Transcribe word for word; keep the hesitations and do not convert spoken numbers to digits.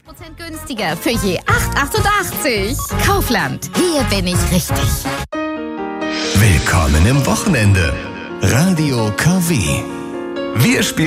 Prozent günstiger für je acht Euro achtundachtzig. Kaufland, hier bin ich richtig. Willkommen im Wochenende. Radio K W. Wir spielen